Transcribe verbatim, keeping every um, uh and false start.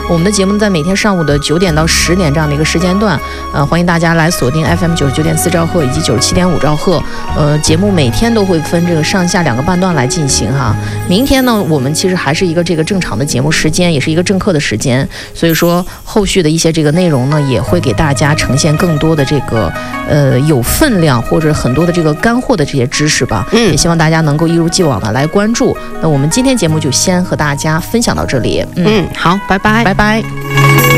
我们的节目在每天上午的九点到十点这样的一个时间段，呃，欢迎大家来锁定 F M 九十九点四兆赫以及九十七点五兆赫。呃，节目每天都会分这个上下两个半段来进行哈。明天呢，我们其实还是一个这个正常的节目时间，也是一个正课的时间，所以说后续的一些这个内容呢，也会给大家呈现更多的这个呃有分量或者很多的这个干货的这些知识吧。嗯，也希望大家能够一如既往的来关注。那我们今天节目就先和大家分享到这里。嗯，嗯好，拜拜，拜拜。